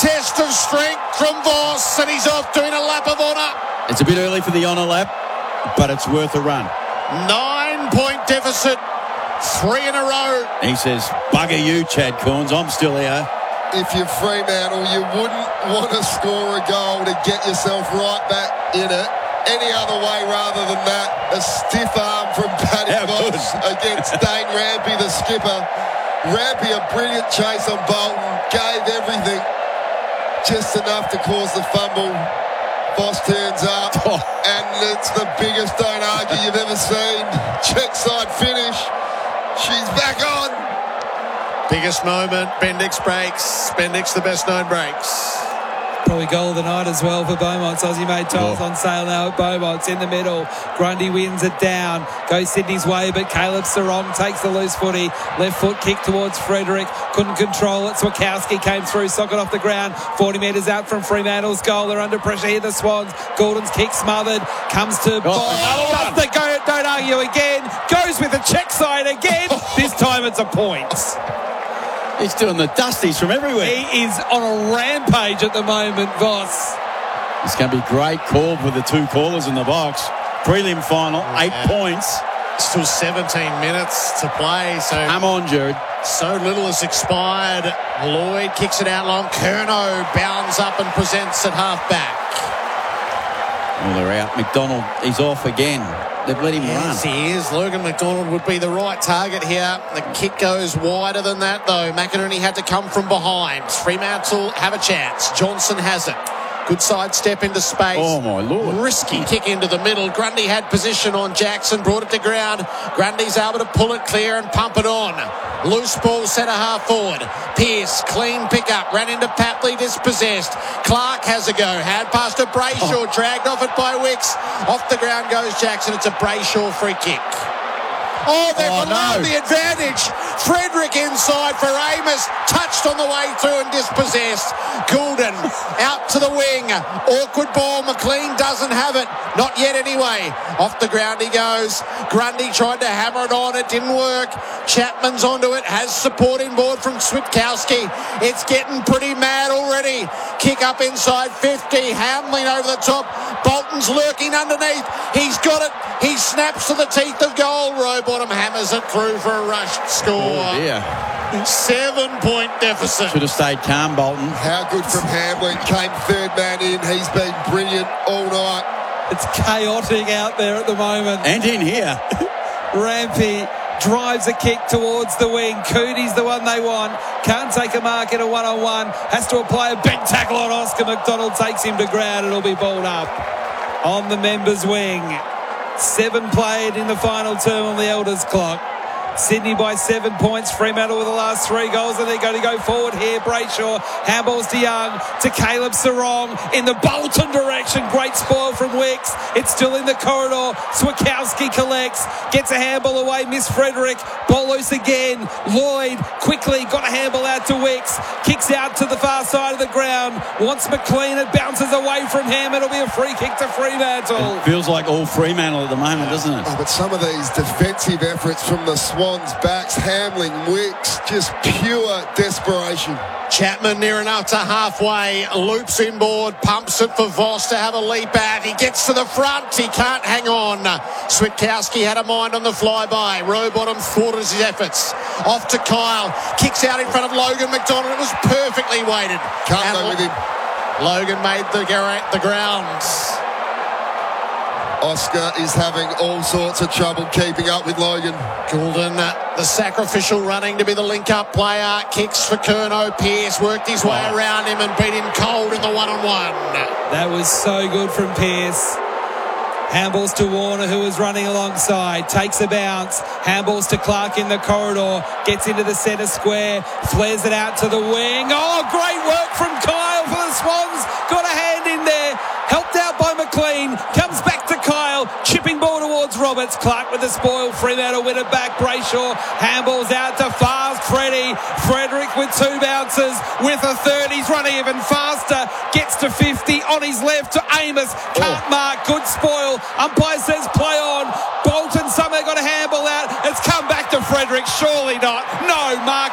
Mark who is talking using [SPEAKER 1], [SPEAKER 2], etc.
[SPEAKER 1] test of strength from Voss, and he's off doing a lap of honour.
[SPEAKER 2] It's a bit early for the honour lap, but it's worth a run.
[SPEAKER 1] 9-point deficit, 3 in a row.
[SPEAKER 2] He says, bugger you, Chad Corns, I'm still here.
[SPEAKER 3] If you're Fremantle, you wouldn't want to score a goal to get yourself right back in it any other way rather than that. A stiff arm from Paddy Voss against Dane Rampy, the skipper. Rampy, a brilliant chase on Bolton, gave everything, just enough to cause the fumble. Voss turns up, and it's the biggest don't argue you've ever seen. Check side finish. She's back on.
[SPEAKER 1] Biggest moment, Bendix breaks. Bendix, the best known breaks.
[SPEAKER 4] Probably goal of the night as well for Beaumont's. Aussie made tiles on sale now at Beaumont's in the middle. Grundy wins it down. Goes Sydney's way, but Caleb Sarong takes the loose footy. Left foot kick towards Frederick. Couldn't control it. Swakowski came through, socket off the ground. 40 metres out from Fremantle's goal. They're under pressure here, the Swans. Gordon's kick smothered. Comes to Bond. Don't argue again. Goes with the check side again. This time it's a point.
[SPEAKER 2] He's doing the dusties from everywhere.
[SPEAKER 4] He is on a rampage at the moment, Voss.
[SPEAKER 2] It's going to be great call with the two callers in the box. Prelim final, 8 points.
[SPEAKER 1] Still 17 minutes to play. So
[SPEAKER 2] come on, Jared.
[SPEAKER 1] So little has expired. Lloyd kicks it out long. Curnow bounds up and presents at half back.
[SPEAKER 2] Well, they're out. McDonald, he's off again. They've let him run.
[SPEAKER 1] Yes, he is. Logan McDonald would be the right target here. The kick goes wider than that, though. McInerney had to come from behind. Fremantle have a chance. Johnson has it. Good side step into space.
[SPEAKER 2] Oh, my Lord.
[SPEAKER 1] Risky kick into the middle. Grundy had position on Jackson, brought it to ground. Grundy's able to pull it clear and pump it on. Loose ball, centre half forward. Pearce, clean pickup, ran into Papley, dispossessed. Clark has a go, had past a Brayshaw, dragged off it by Wicks. Off the ground goes Jackson. It's a Brayshaw free kick. Oh, they've allowed the advantage. Frederick inside for Amos. Touched on the way through and dispossessed. Goulden out to the wing. Awkward ball. McLean doesn't have it. Not yet anyway. Off the ground he goes. Grundy tried to hammer it on. It didn't work. Chapman's onto it. Has support inboard from Switkowski. It's getting pretty mad already. Kick up inside 50. Hamlin over the top. Bolton's lurking underneath. He's got it. He snaps to the teeth of goal. Rowbottom hammers it through for a rushed score.
[SPEAKER 2] Oh, dear.
[SPEAKER 1] 7-point deficit.
[SPEAKER 2] Should have stayed calm, Bolton.
[SPEAKER 3] How good from Hamlin. Came third man in. He's been brilliant all night.
[SPEAKER 4] It's chaotic out there at the moment.
[SPEAKER 2] And in here.
[SPEAKER 4] Rampy drives a kick towards the wing. Cootie's the one they want. Can't take a mark in a one-on-one. Has to apply a big tackle on Oscar. McDonald takes him to ground. It'll be balled up on the members' wing. 7 played in the final term on the Elders clock. Sydney by 7 points. Fremantle with the last 3 goals, and they're going to go forward here. Brayshaw, handballs to Young, to Caleb Sarong in the Bolton direction. Great spoil from Wicks. It's still in the corridor. Swakowski collects, gets a handball away. Miss Frederick, ball loose again. Lloyd quickly got a handball out to Wicks. Kicks out to the far side of the ground. Wants McLean. It bounces away from him. It'll be a free kick to Fremantle.
[SPEAKER 2] It feels like all Fremantle at the moment, doesn't it?
[SPEAKER 3] Oh, but some of these defensive efforts from the Swans' backs, Hamling, Wicks, just pure desperation.
[SPEAKER 1] Chapman near enough to halfway, loops inboard, pumps it for Voss to have a leap at. He gets to the front, he can't hang on. Switkowski had a mind on the flyby. Rowbottom thwarted his efforts. Off to Kyle, kicks out in front of Logan McDonald. It was perfectly weighted.
[SPEAKER 3] Can't go with him.
[SPEAKER 1] Logan made the ground.
[SPEAKER 3] Oscar is having all sorts of trouble keeping up with Logan.
[SPEAKER 1] Goulden, the sacrificial running to be the link-up player. Kicks for Curnow. Pearce worked his way around him and beat him cold in the one-on-one.
[SPEAKER 4] That was so good from Pearce. Handballs to Warner, who was running alongside. Takes a bounce. Handballs to Clark in the corridor. Gets into the centre square. Flares it out to the wing. Oh, great work from Kyle for the Swans. Got a hand in there. Helped out by McLean. Comes back to Kyle. Chipping ball towards Roberts. Clark with the spoil. Fremantle win it back. Brayshaw. Handballs out to Fast Freddie. Frederick with 2 bounces. With a third. He's running even faster. Gets to 50 on his left to Amos. Can't mark. Good spoil. Umpire says play on. Bolton somehow got a handball out. It's come back to Frederick. Surely not. No mark.